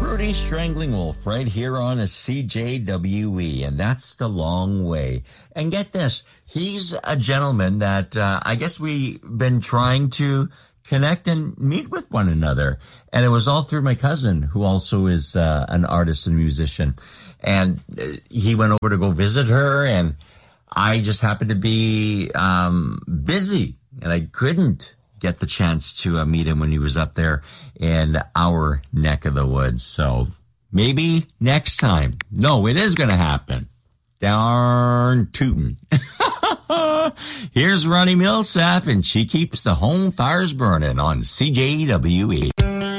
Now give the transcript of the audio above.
Rudy Strangling Wolf right here on a CJWE, and that's the long way. And get this, he's a gentleman that I guess we've been trying to connect and meet with one another. And it was all through my cousin, who also is an artist and musician. And he went over to go visit her, and I just happened to be busy, and I couldn't get the chance to meet him when he was up there in our neck of the woods. So maybe next time. No, it is going to happen. Darn tootin'. Here's Ronnie Milsap, and she keeps the home fires burning on CJWE.